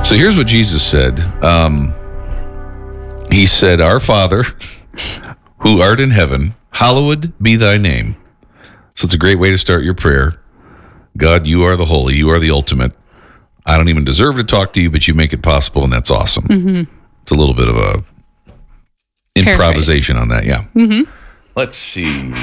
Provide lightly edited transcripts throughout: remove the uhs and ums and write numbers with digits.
So here's what Jesus said. He said, "Our Father, who art in heaven, hallowed be thy name." So it's a great way to start your prayer. God, you are the holy. You are the ultimate. I don't even deserve to talk to you, but you make it possible, and that's awesome. Mm-hmm. It's a little bit of a improvisation on that, yeah. Mm-hmm. Let's see.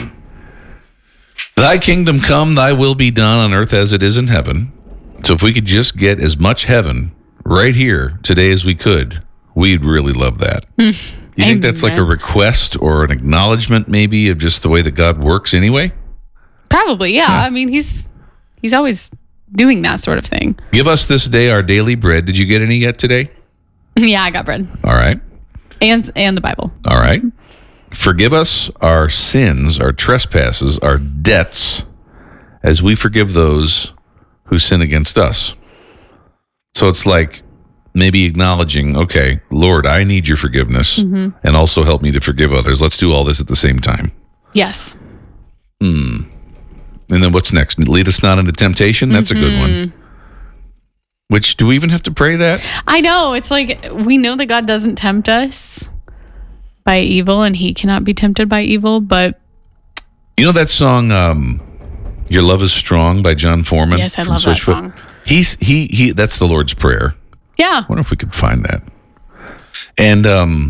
Thy kingdom come, thy will be done on earth as it is in heaven. So if we could just get as much heaven right here today as we could, we'd really love that. You think that's like a request or an acknowledgement maybe of just the way that God works anyway? Probably, yeah. I mean, he's always doing that sort of thing. Give us this day our daily bread. Did you get any yet today? Yeah, I got bread. All right. And the Bible. All right. Forgive us our sins, our trespasses, our debts, as we forgive those who sin against us. So it's like maybe acknowledging, okay, Lord, I need your forgiveness, and also help me to forgive others. Let's do all this at the same time. Yes. And then what's next? Lead us not into temptation? That's a good one. Which, do we even have to pray that? I know. It's like, we know that God doesn't tempt us by evil, and he cannot be tempted by evil, but... You know that song, Your Love is Strong by John Foreman? Yes, I love that song. He that's the Lord's Prayer. Yeah. I wonder if we could find that. And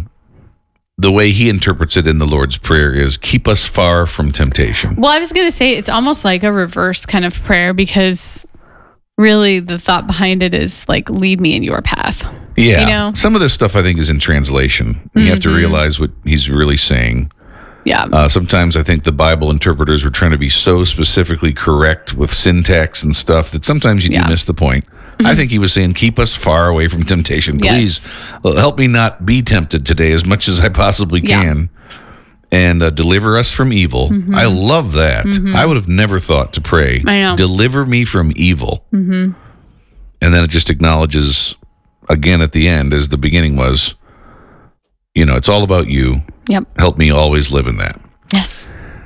the way he interprets it in the Lord's Prayer is, keep us far from temptation. Well, I was going to say, it's almost like a reverse kind of prayer, because really the thought behind it is like, lead me in your path. Yeah. You know? Some of this stuff I think is in translation. You have to realize what he's really saying. Yeah. Sometimes I think the Bible interpreters were trying to be so specifically correct with syntax and stuff that sometimes you do miss the point. I think he was saying, keep us far away from temptation. Please help me not be tempted today as much as I possibly can. And deliver us from evil. I love that. I would have never thought to pray, deliver me from evil. And then it just acknowledges, again at the end, as the beginning was, you know, it's all about you. Yep. Help me always live in that. Yes.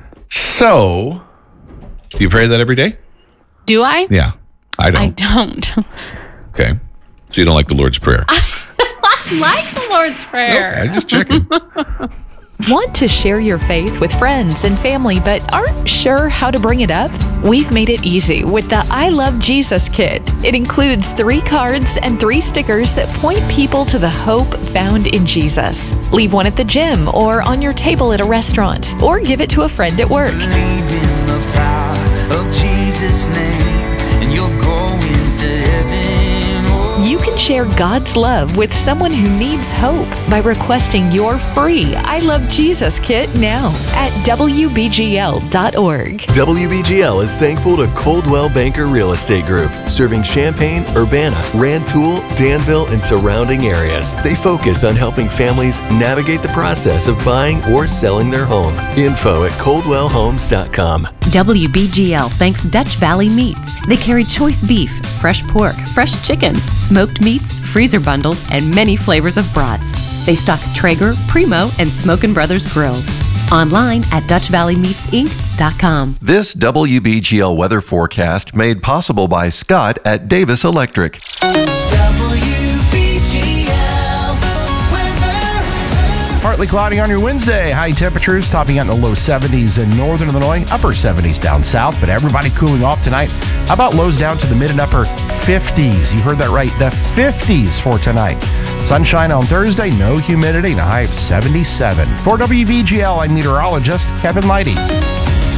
So, do you pray that every day? Do I? Yeah. I don't. I don't. Okay. So you don't like the Lord's Prayer? I like the Lord's Prayer. Nope, I just checking. Want to share your faith with friends and family but aren't sure how to bring it up? We've made it easy with the I Love Jesus Kit. It includes 3 cards and 3 stickers that point people to the hope found in Jesus. Leave one at the gym or on your table at a restaurant, or give it to a friend at work. Believe in the power of Jesus' name, and you'll go into heaven. You can share God's love with someone who needs hope by requesting your free I Love Jesus Kit now at WBGL.org. WBGL is thankful to Coldwell Banker Real Estate Group, serving Champaign, Urbana, Rantoul, Danville, and surrounding areas. They focus on helping families navigate the process of buying or selling their home. Info at coldwellhomes.com. WBGL thanks Dutch Valley Meats. They carry choice beef, fresh pork, fresh chicken, smoked meats, freezer bundles, and many flavors of brats. They stock Traeger, Primo, and Smokin' Brothers grills. Online at DutchValleyMeatsInc.com. This WBGL weather forecast made possible by Scott at Davis Electric. Partly cloudy on your Wednesday. High temperatures topping out in the low 70s in northern Illinois, upper 70s down south, but everybody cooling off tonight. How about lows down to the mid and upper 50s? You heard that right, the 50s for tonight. Sunshine on Thursday, no humidity, and a high of 77. For WVGL, I'm meteorologist Kevin Leidy.